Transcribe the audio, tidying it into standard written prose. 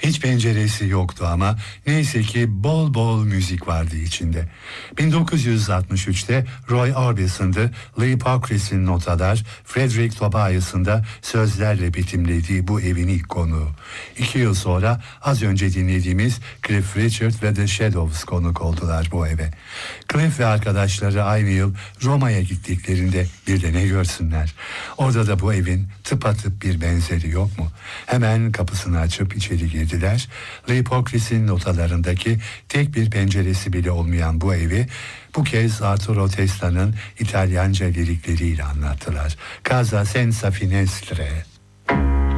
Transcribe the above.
Hiç penceresi yoktu ama neyse ki bol bol müzik vardı içinde. 1963'te Roy Orbison'dı, Lee Pockriss'in notalar, Frederick Tobias'ın da sözlerle betimlediği bu evin ilk konuğu. 2 yıl sonra az önce dinlediğimiz Cliff Richard ve The Shadows konuk oldular bu eve. Cliff ve arkadaşları aynı yıl Roma'ya gittiklerinde bir de ne görsünler. Orada da bu evin tıpatıp bir benzeri yok mu? Hemen kapısını açıp içeri girdiler. Lee Pockriss'in notalarındaki tek bir penceresi bile olmayan bu evi bu kez Arturo Tesla'nın İtalyanca lirikleriyle anlattılar. Casa senza finestre.